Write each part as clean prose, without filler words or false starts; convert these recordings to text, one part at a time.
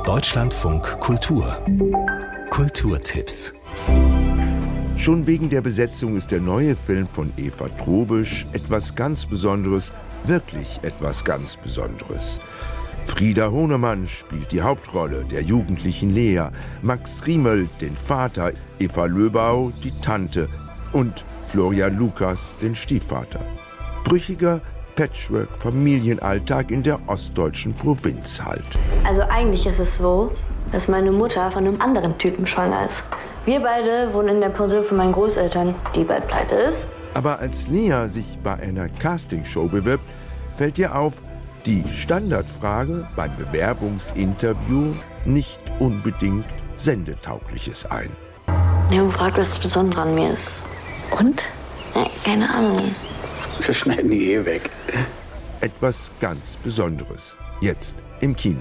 Deutschlandfunk Kultur. Kulturtipps. Schon wegen der Besetzung ist der neue Film von Eva Trobisch etwas ganz Besonderes, wirklich etwas ganz Besonderes. Frieda Hohnemann spielt die Hauptrolle der jugendlichen Lea, Max Riemel den Vater, Eva Löbau die Tante und Florian Lukas den Stiefvater. Brüchiger Patchwork-Familienalltag in der ostdeutschen Provinz halt. Also eigentlich ist es so, dass meine Mutter von einem anderen Typen schwanger ist. Wir beide wohnen in der Pension von meinen Großeltern, die bald pleite ist. Aber als Lea sich bei einer Castingshow bewirbt, fällt ihr auf, die Standardfrage beim Bewerbungsinterview nicht unbedingt Sendetaugliches ein. Die haben gefragt, was das Besondere an mir ist. Und? Ja, keine Ahnung. Sie schneiden die weg. Etwas ganz Besonderes. Jetzt im Kino.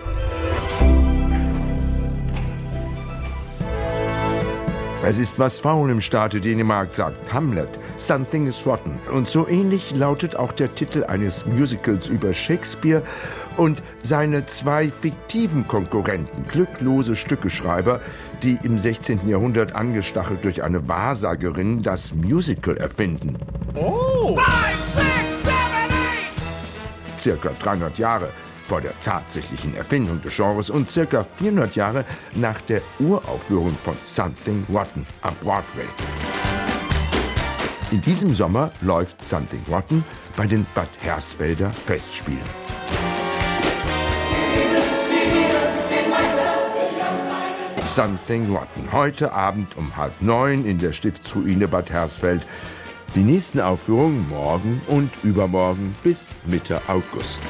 Es ist was faul im Staate Dänemark, sagt Hamlet. Something is rotten. Und so ähnlich lautet auch der Titel eines Musicals über Shakespeare und seine zwei fiktiven Konkurrenten, glücklose Stückeschreiber, die im 16. Jahrhundert angestachelt durch eine Wahrsagerin das Musical erfinden. Oh! 5, 6, 7, 8! Circa 300 Jahre vor der tatsächlichen Erfindung des Genres und circa 400 Jahre nach der Uraufführung von Something Rotten am Broadway. In diesem Sommer läuft Something Rotten bei den Bad Hersfelder Festspielen. Something Rotten, heute Abend um 8:30 in der Stiftsruine Bad Hersfeld. Die nächsten Aufführungen morgen und übermorgen bis Mitte August.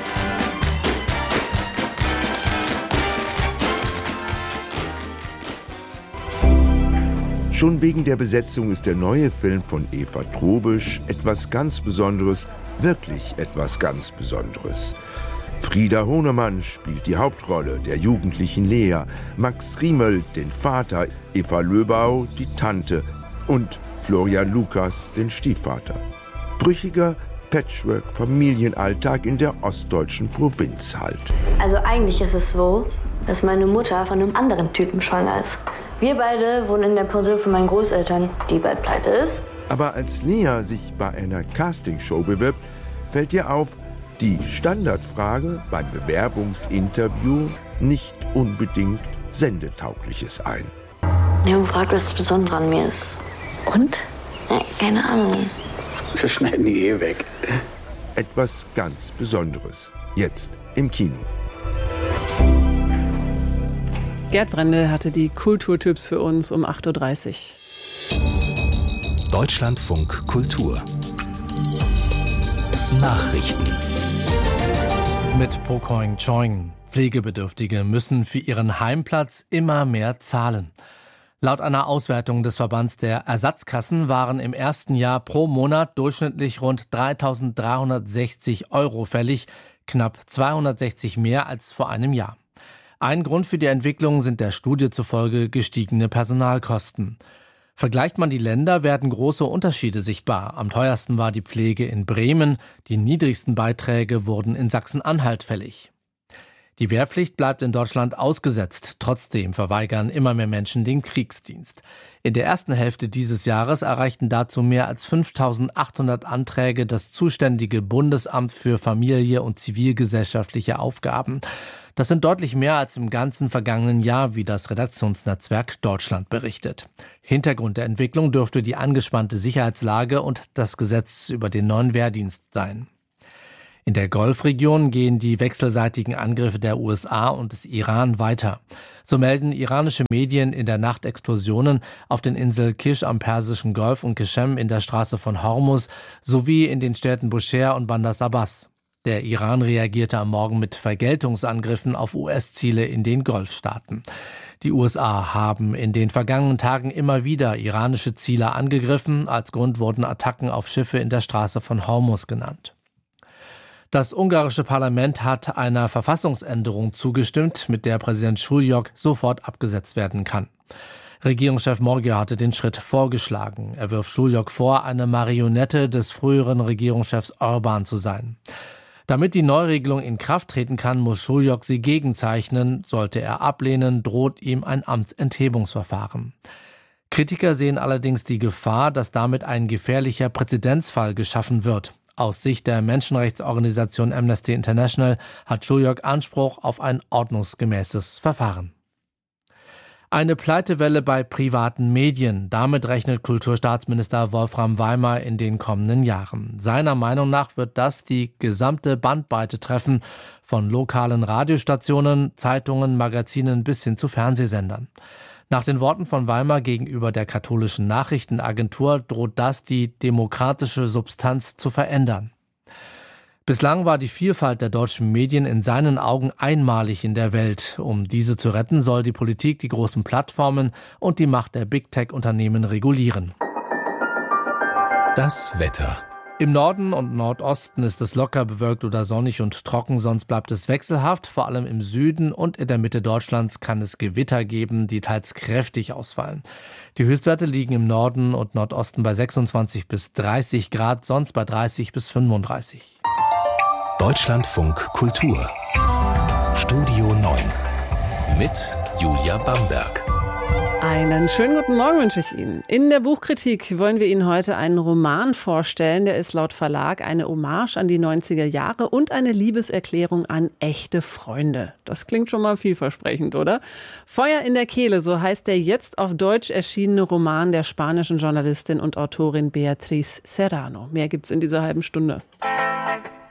Schon wegen der Besetzung ist der neue Film von Eva Trobisch etwas ganz Besonderes, wirklich etwas ganz Besonderes. Frieda Hohnemann spielt die Hauptrolle der jugendlichen Lea, Max Riemel den Vater, Eva Löbau die Tante und Florian Lukas den Stiefvater. Brüchiger Patchwork-Familienalltag in der ostdeutschen Provinz halt. Also eigentlich ist es so, dass meine Mutter von einem anderen Typen schwanger ist. Wir beide wohnen in der Pension von meinen Großeltern, die bald pleite ist. Aber als Lea sich bei einer Castingshow bewirbt, fällt ihr auf, die Standardfrage beim Bewerbungsinterview nicht unbedingt Sendetaugliches ein. Die haben gefragt, was das Besondere an mir ist. Und? Ja, keine Ahnung. Sie schneiden die weg. Etwas ganz Besonderes. Jetzt im Kino. Gerd Brendel hatte die Kulturtipps für uns um 8:30 Uhr. Deutschlandfunk Kultur. Nachrichten. Mit Pocoing Choing. Pflegebedürftige müssen für ihren Heimplatz immer mehr zahlen. Laut einer Auswertung des Verbands der Ersatzkassen waren im ersten Jahr pro Monat durchschnittlich rund 3.360 € fällig, knapp 260 mehr als vor einem Jahr. Ein Grund für die Entwicklung sind der Studie zufolge gestiegene Personalkosten. Vergleicht man die Länder, werden große Unterschiede sichtbar. Am teuersten war die Pflege in Bremen, die niedrigsten Beiträge wurden in Sachsen-Anhalt fällig. Die Wehrpflicht bleibt in Deutschland ausgesetzt. Trotzdem verweigern immer mehr Menschen den Kriegsdienst. In der ersten Hälfte dieses Jahres erreichten dazu mehr als 5.800 Anträge das zuständige Bundesamt für Familie und zivilgesellschaftliche Aufgaben. Das sind deutlich mehr als im ganzen vergangenen Jahr, wie das Redaktionsnetzwerk Deutschland berichtet. Hintergrund der Entwicklung dürfte die angespannte Sicherheitslage und das Gesetz über den neuen Wehrdienst sein. In der Golfregion gehen die wechselseitigen Angriffe der USA und des Iran weiter. So melden iranische Medien in der Nacht Explosionen auf den Inseln Kish am Persischen Golf und Qeshem in der Straße von Hormuz sowie in den Städten Bushehr und Bandar Abbas. Der Iran reagierte am Morgen mit Vergeltungsangriffen auf US-Ziele in den Golfstaaten. Die USA haben in den vergangenen Tagen immer wieder iranische Ziele angegriffen. Als Grund wurden Attacken auf Schiffe in der Straße von Hormuz genannt. Das ungarische Parlament hat einer Verfassungsänderung zugestimmt, mit der Präsident Schulj sofort abgesetzt werden kann. Regierungschef Magyar hatte den Schritt vorgeschlagen. Er wirft Schulj vor, eine Marionette des früheren Regierungschefs Orbán zu sein. Damit die Neuregelung in Kraft treten kann, muss Schuljok sie gegenzeichnen. Sollte er ablehnen, droht ihm ein Amtsenthebungsverfahren. Kritiker sehen allerdings die Gefahr, dass damit ein gefährlicher Präzedenzfall geschaffen wird. Aus Sicht der Menschenrechtsorganisation Amnesty International hat Schuljok Anspruch auf ein ordnungsgemäßes Verfahren. Eine Pleitewelle bei privaten Medien. Damit rechnet Kulturstaatsminister Wolfram Weimar in den kommenden Jahren. Seiner Meinung nach wird das die gesamte Bandbreite treffen, von lokalen Radiostationen, Zeitungen, Magazinen bis hin zu Fernsehsendern. Nach den Worten von Weimar gegenüber der katholischen Nachrichtenagentur droht das, die demokratische Substanz zu verändern. Bislang war die Vielfalt der deutschen Medien in seinen Augen einmalig in der Welt. Um diese zu retten, soll die Politik die großen Plattformen und die Macht der Big-Tech-Unternehmen regulieren. Das Wetter. Im Norden und Nordosten ist es locker bewölkt oder sonnig und trocken, sonst bleibt es wechselhaft. Vor allem im Süden und in der Mitte Deutschlands kann es Gewitter geben, die teils kräftig ausfallen. Die Höchstwerte liegen im Norden und Nordosten bei 26 bis 30 Grad, sonst bei 30 bis 35. Deutschlandfunk Kultur. Studio 9. Mit Julia Bamberg. Einen schönen guten Morgen wünsche ich Ihnen. In der Buchkritik wollen wir Ihnen heute einen Roman vorstellen. Der ist laut Verlag eine Hommage an die 90er Jahre und eine Liebeserklärung an echte Freunde. Das klingt schon mal vielversprechend, oder? Feuer in der Kehle, so heißt der jetzt auf Deutsch erschienene Roman der spanischen Journalistin und Autorin Beatriz Serrano. Mehr gibt's in dieser halben Stunde.